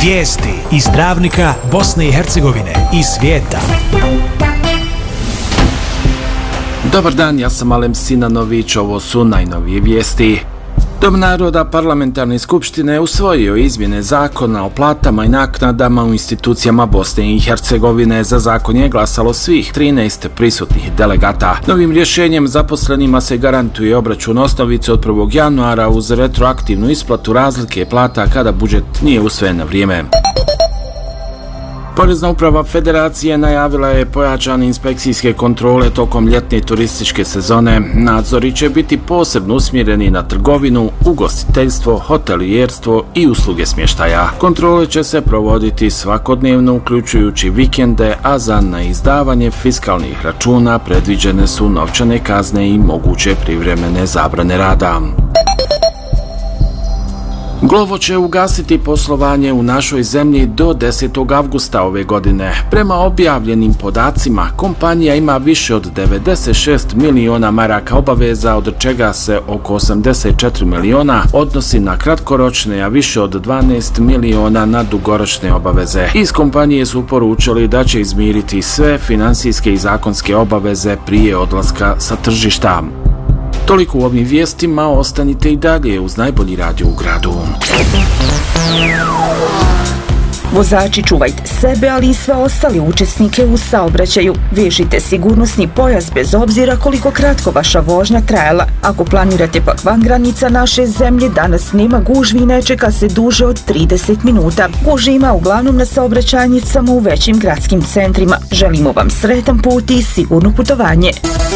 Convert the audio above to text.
Vijesti iz Travnika, Bosne i Hercegovine i svijeta. Dobar dan, ja sam Alem Sinanović, ovo su najnovije vijesti. Dom naroda Parlamentarne skupštine usvojio izmjene zakona o platama i naknadama u institucijama Bosne i Hercegovine. Za zakon je glasalo svih 13 prisutnih delegata. Novim rješenjem zaposlenima se garantuje obračun osnovice od 1. januara uz retroaktivnu isplatu razlike plata kada budžet nije usvojen na vrijeme. Porezna uprava Federacije najavila je pojačane inspekcijske kontrole tokom ljetne turističke sezone. Nadzori će biti posebno usmjereni na trgovinu, ugostiteljstvo, hotelijerstvo i usluge smještaja. Kontrole će se provoditi svakodnevno, uključujući vikende, a za neizdavanje fiskalnih računa predviđene su novčane kazne i moguće privremene zabrane rada. Glovo će ugasiti poslovanje u našoj zemlji do 10. avgusta ove godine. Prema objavljenim podacima, kompanija ima više od 96 miliona maraka obaveza, od čega se oko 84 miliona odnosi na kratkoročne, a više od 12 miliona na dugoročne obaveze. Iz kompanije su poručili da će izmiriti sve finansijske i zakonske obaveze prije odlaska sa tržišta. Toliko u ovim vijestima, ostanite i dalje uz najbolji radio u gradu. Vozači, čuvajte sebe, ali i sve ostale učesnike u saobraćaju. Vežite sigurnosni pojas bez obzira koliko kratko vaša vožnja trajala. Ako planirate pak van granica naše zemlje, danas nema gužvi i ne čeka se duže od 30 minuta. Gužvi ima uglavnom na saobraćajnicama u većim gradskim centrima. Želimo vam sretan put i sigurno putovanje.